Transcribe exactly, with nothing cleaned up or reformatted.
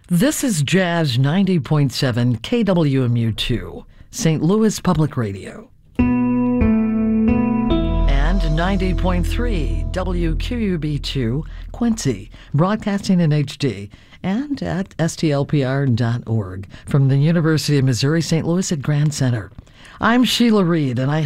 This is Jazz ninety point seven K W M U two, Saint Louis Public Radio. And ninety point three W Q U B two, Quincy, broadcasting in H D and at S T L P R dot org from the University of Missouri Saint Louis at Grand Center. I'm Sheila Reed, and I